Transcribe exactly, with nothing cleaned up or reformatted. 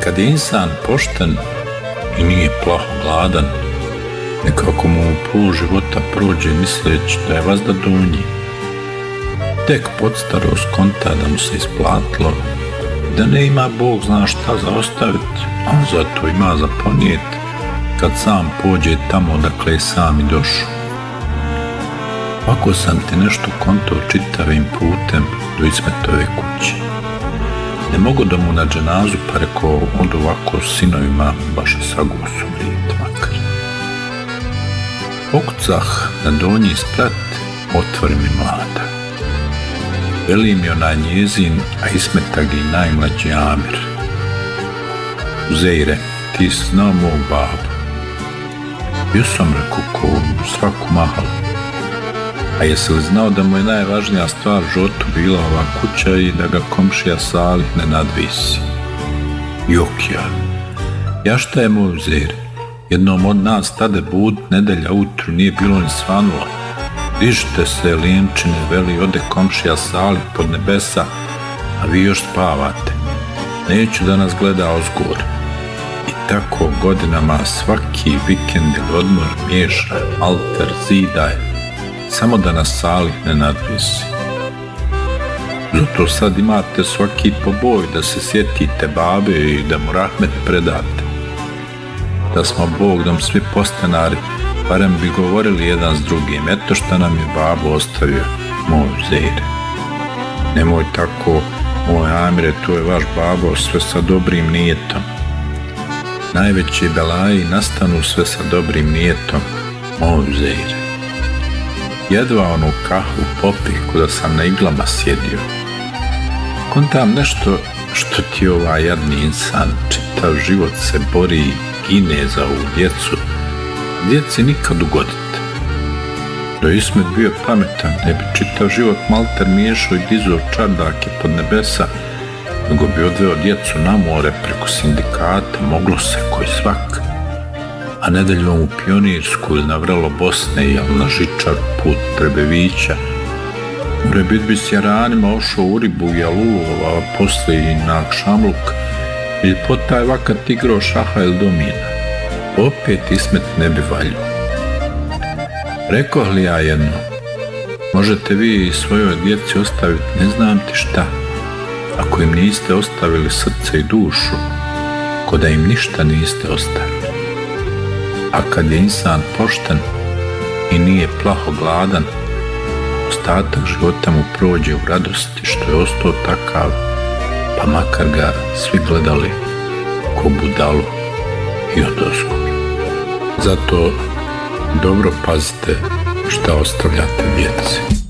Kad je insan pošten i nije plaho gladan, nekako mu u polu života prođe misleći da je vazda donji. Tek podstaro skonta da mu se isplatilo, da ne ima Bog zna šta za ostavit, a zato ima za ponijet kad sam pođe tamo odakle je sam i došao. Ovako sam ti nešto kontao čitavim putem do Ismetove kuće. Ne mogu da mu na dženazu, pa rekao od ovako s sinovima baš sagusu vrijet makar. Pokucah na donji sprat, otvori mi mlada. Veli mi onaj njezin, a Ismetag i najmlađi Amir. Uzeire, ti si znao mog babu. Bio sam rekao ko svaku mahalu. A jesi li znao da mu je najvažnija stvar u životu bila ova kuća i da ga komšija Salih ne nadvisi? Jok ja. Ja šta je moj Uzeire? Jednom od nas tade bud nedelja ujutru nije bilo ni svanulo. Dižite se, lijenčine, veli, ode komšija Salih pod nebesa, a vi još spavate. Neću da nas gleda ozgor. I tako godinama svaki vikend ili odmor miješa, alter, zidaj, samo da nas Salih ne nadvisi. Zato sad imate svaki poboj da se sjetite babe i da mu rahmet predate. Da smo Bogdom svi postanari, barem bi govorili jedan s drugim, eto šta nam je babo ostavio, moj Uzeire. Nemoj tako, moj Amire, to je vaš babo, sve sa dobrim nijetom. Najveći belaji nastanu sve sa dobrim nijetom, moj Uzeire. Jedva onu kahvu popih kuda sam na iglama sjedio. Kontam nešto što ti ovaj jadni insan čitav život se bori i gine za ovu djecu, a djeci nikad ugodit. Da je Ismet bio pametan, ne bi čitav život malter miješao i dizao čardake pod nebesa, nego bi odveo djecu na more preko sindikata, moglo se koji svak. A nedeljom u Pionirsku ili na vrelo Bosne ili na žičaru put Trebevića. Ure bit bi s jaranima ošao u Ribu i Alulova, a poslije i na Akšamluk, ili po taj vakat igrao šaha ili domina. Opet Ismet ne bi valju. Rekoh li ja jedno, možete vi svojoj djeci ostaviti ne znam ti šta, ako im niste ostavili srce i dušu, ko da im ništa niste ostavili. A kad je insan pošten i nije plaho gladan, ostatak života mu prođe u radosti što je ostao takav, pa makar ga svi gledali ko budalu i odozgo. Zato dobro pazite šta ostavljate djeci.